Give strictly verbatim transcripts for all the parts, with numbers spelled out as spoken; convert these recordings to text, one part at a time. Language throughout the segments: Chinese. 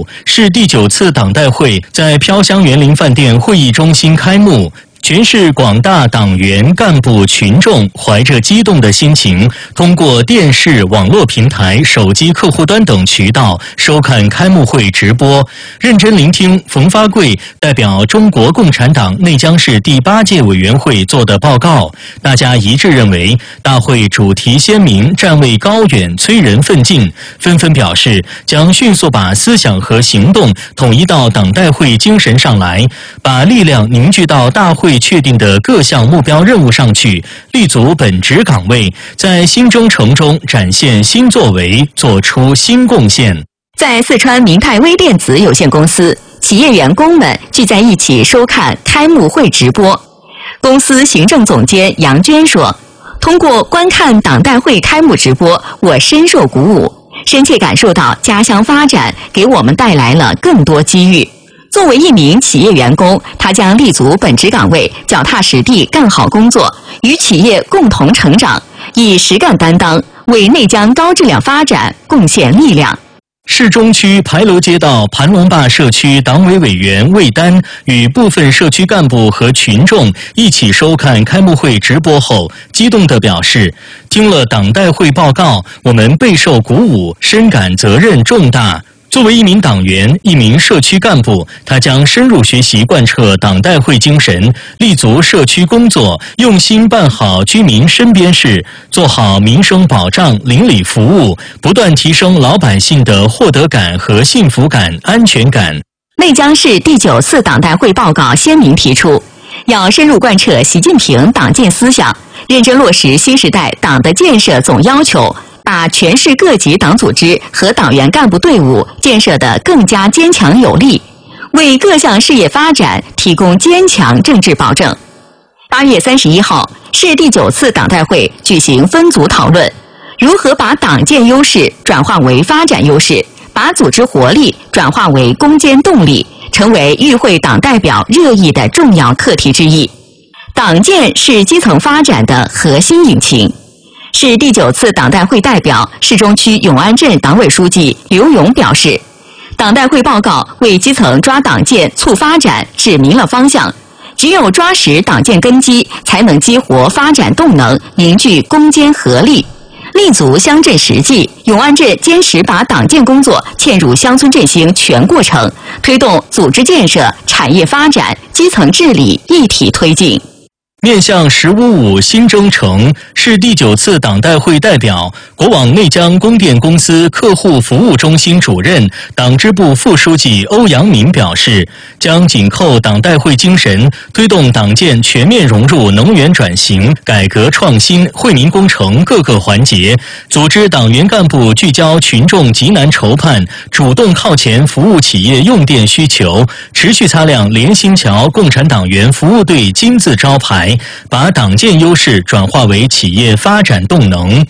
五，市第九次党代会在飘香园林饭店会议中心开幕。全市广大党员干部群众怀着激动的心情，通过电视、网络平台、手机客户端等渠道收看开幕会直播，认真聆听冯发贵代表中国共产党内江市第八届委员会做的报告。大家一致认为，大会主题鲜明，站位高远，催人奋进，纷纷表示将迅速把思想和行动统一到党代会精神上来，把力量凝聚到大会确定的各项目标任务上去，立足本职岗位，在新征程中展现新作为，做出新贡献。 在四川明泰微电子有限公司，企业员工们聚在一起收看开幕会直播。公司行政总监杨娟说：“通过观看党代会开幕直播，我深受鼓舞，深切感受到家乡发展给我们带来了更多机遇。”作为一名企业员工，他将立足本职岗位，脚踏实地干好工作，与企业共同成长，以实干担当，为内江高质量发展贡献力量。 市中区牌楼街道盘龙坝社区党委委员魏丹与部分社区干部和群众一起收看开幕会直播后，激动地表示：“听了党代会报告，我们备受鼓舞，深感责任重大。”作为一名党员、一名社区干部，他将深入学习贯彻党代会精神，立足社区工作，用心办好居民身边事，做好民生保障、邻里服务，不断提升老百姓的获得感和幸福感、安全感。 内江市第九次党代会报告鲜明提出，要深入贯彻习近平党建思想，认真落实新时代党的建设总要求，把全市各级党组织和党员干部队伍建设得更加坚强有力，为各项事业发展提供坚强政治保证。八月三十一号，市第九次党代会举行分组讨论，如何把党建优势转化为发展优势，把组织活力转化为攻坚动力，成为与会党代表热议的重要课题之一。党建是基层发展的核心引擎。市第九次党代会代表、市中区永安镇党委书记刘勇表示，党代会报告为基层抓党建、促发展指明了方向。只有抓实党建根基，才能激活发展动能，凝聚攻坚合力。立足乡镇实际，永安镇坚持把党建工作嵌入乡村振兴全过程，推动组织建设、产业发展、基层治理一体推进。 面向“十五五”新征程，市第九次党代会代表、国网内江供电公司客户服务中心主任、党支部副书记欧阳民表示，将紧扣党代会精神，推动党建全面融入能源转型、改革创新、惠民工程各个环节，组织党员干部聚焦群众急难愁盼，主动靠前服务企业用电需求，持续擦亮联新桥共产党员服务队金字招牌，把党建优势转化为企业发展动能。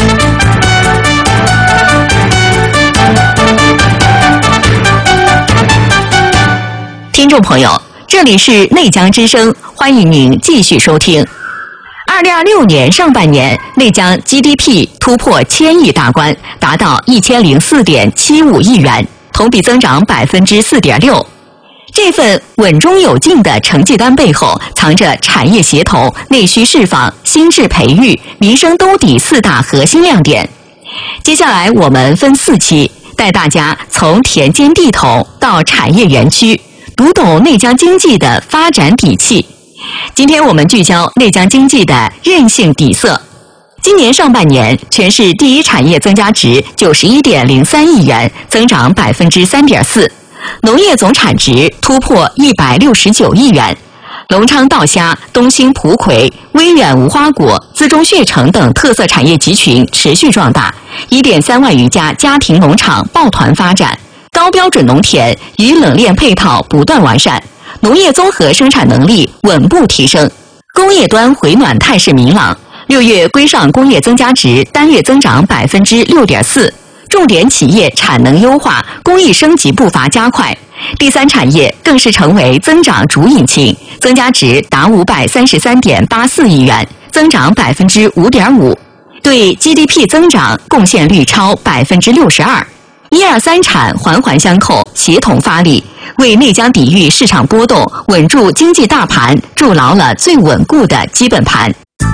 听众朋友，这里是内江之声，欢迎您继续收听。二零二六年上半年，内江 G D P 突破千亿大关，达到一千零四点七五亿元，同比增长百分之四点六。这份稳中有进的成绩单背后，藏着产业协同、内需释放、心智培育、民生兜底四大核心亮点。接下来我们分四期，带大家从田间地头到产业园区，读懂内江经济的发展底气。今天我们聚焦内江经济的韧性底色。今年上半年，全市第一产业增加值九十一点零三亿元，增长百分之三点四。农业总产值突破一百六十九亿元，隆昌稻虾、东兴蒲葵、威远无花果、资中血橙等特色产业集群持续壮大，一点三万余家家庭农场抱团发展，高标准农田与冷链配套不断完善，农业综合生产能力稳步提升，工业端回暖态势明朗。六月规上工业增加值单月增长百分之六点四。重点企业产能优化、工艺升级步伐加快，第三产业更是成为增长主引擎，增加值达五百三十三点八四亿元，增长百分之五点五，对 G D P 增长贡献率超百分之六十二。 一二三产环环相扣，协同发力，为内江抵御市场波动、稳住经济大盘筑牢了最稳固的基本盘。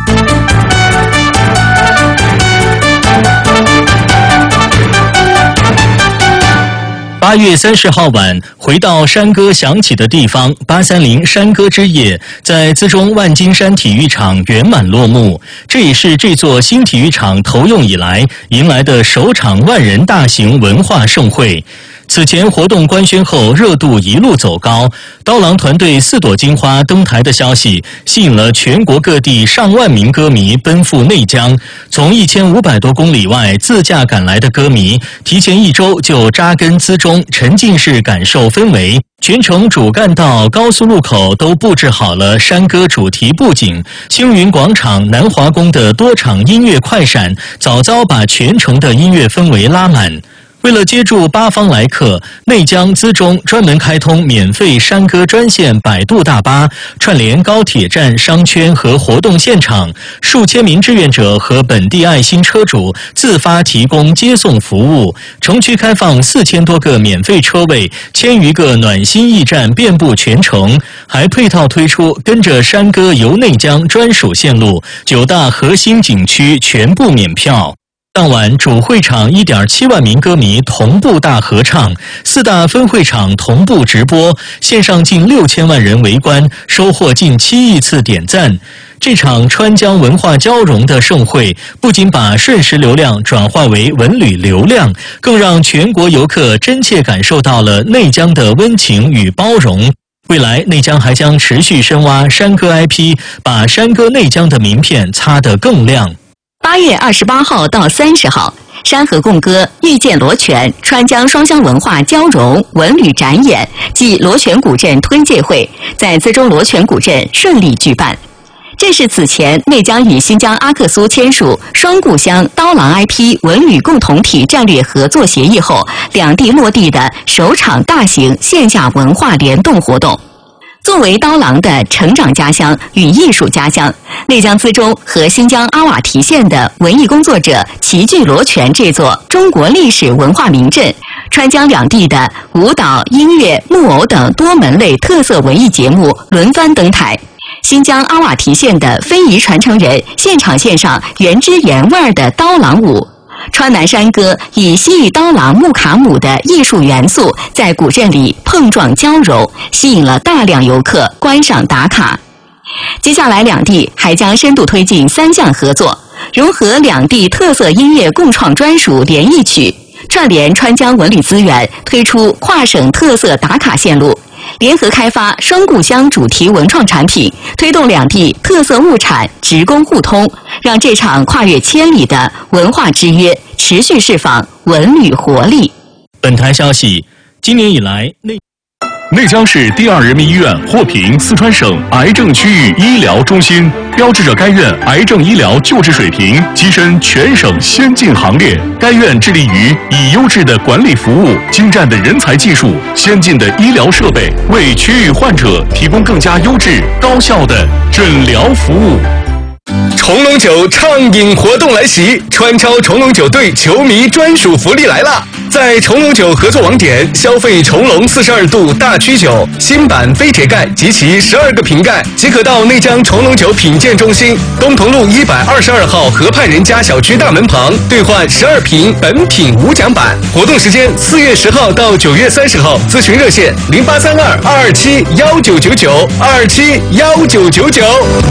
八月三十号晚，回到山歌响起的地方，八三零山歌之夜在资中万金山体育场圆满落幕。这也是这座新体育场投用以来迎来的首场万人大型文化盛会。此前活动官宣后，热度一路走高，刀郎团队四朵金花登台的消息吸引了全国各地上万名歌迷奔赴内江。从一千五百多公里外自驾赶来的歌迷，提前一周就扎根资中，沉浸式感受氛围。全程主干道、高速路口都布置好了山歌主题布景，青云广场、南华宫的多场音乐快闪，早早把全程的音乐氛围拉满。为了接住八方来客，内江资中专门开通免费山歌专线摆渡大巴，串联高铁站、商圈和活动现场，数千名志愿者和本地爱心车主自发提供接送服务。城区开放四千多个免费车位，千余个暖心驿站遍布全城，还配套推出跟着山歌游内江专属线路，九大核心景区全部免票。当晚主会场 一点七万名歌迷同步大合唱，四大分会场同步直播，线上近六千万人围观，收获近七亿次点赞。这场川江文化交融的盛会，不仅把瞬时流量转化为文旅流量，更让全国游客真切感受到了内江的温情与包容。未来内江还将持续深挖山歌 I P， 把山歌内江的名片擦得更亮。 八月二十八号到三十号，山河共歌、遇见罗泉、川江双乡文化交融文旅展演暨罗泉古镇推介会在资中罗泉古镇顺利举办。这是此前内江与新疆阿克苏签署双故乡刀郎 I P 文旅共同体战略合作协议后，两地落地的首场大型线下文化联动活动。作为刀郎的成长家乡与艺术家乡，内江资中和新疆阿瓦提县的文艺工作者齐聚罗泉这座中国历史文化名镇，川江两地的舞蹈、音乐、木偶等多门类特色文艺节目轮番登台。新疆阿瓦提县的非遗传承人现场献上原汁原味的刀郎舞。川南山歌以西域刀郎木卡姆的艺术元素在古镇里碰撞交融，吸引了大量游客观赏打卡。接下来两地还将深度推进三项合作，融合两地特色音乐共创专属联谊曲，串联川江文旅资源，推出跨省特色打卡线路，联合开发双故乡主题文创产品，推动两地特色物产职工互通，让这场跨越千里的文化之约持续释放文旅活力。 本台消息，今年以来内内江市第二人民医院获评四川省癌症区域医疗中心，标志着该院癌症医疗救治水平跻身全省先进行列。该院致力于以优质的管理服务、精湛的人才技术、先进的医疗设备，为区域患者提供更加优质、高效的诊疗服务。 重龙酒畅饮活动来袭，川超重龙酒队球迷专属福利来了！在重龙酒合作网点消费重龙四十二度大曲酒、新版飞铁盖及其十二个瓶盖，即可到内江重龙酒品鉴中心东同路一百二十二号河畔人家小区大门旁兑换十二瓶本品无奖版。活动时间四月十号到九月三十号，咨询热线零八三二二二七幺九九九二二七幺九九九。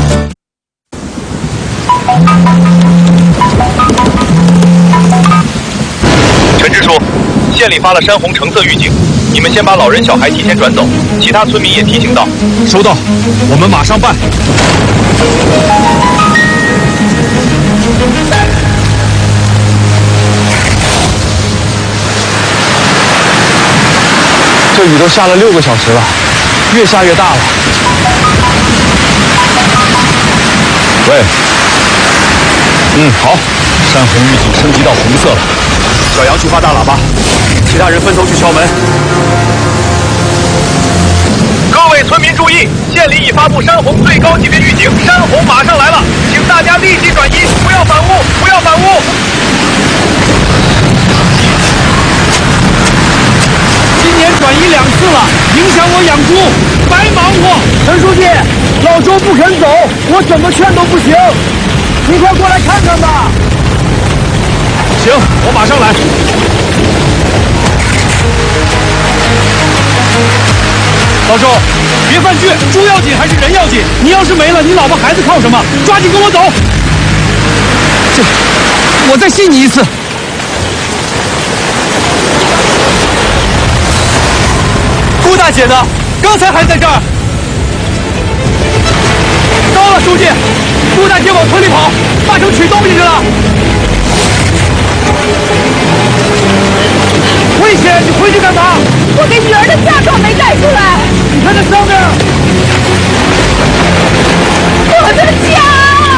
陈支书，县里发了山洪橙色预警，你们先把老人小孩提前转走，其他村民也提醒到。 收到，我们马上办。这雨都下了六个小时了，越下越大了。喂，嗯，好，山洪预警升级到红色了。小杨去发大喇叭，其他人分头去敲门。 各位村民注意，县里已发布山洪最高级别预警，山洪马上来了，请大家立即转移，不要反屋，不要反屋。 了，影响我养猪，白忙活。陈书记，老周不肯走，我怎么劝都不行。你快过来看看吧。行，我马上来。老周，别犯倔，猪要紧还是人要紧？你要是没了，你老婆孩子靠什么？抓紧跟我走。这，我再信你一次。顾大姐呢？刚才还在这儿。糟了，书记，顾大姐往村里跑，八成取东西去了。危险！你回去干嘛？ 我给女儿的嫁妆没带出来。 你看那上面。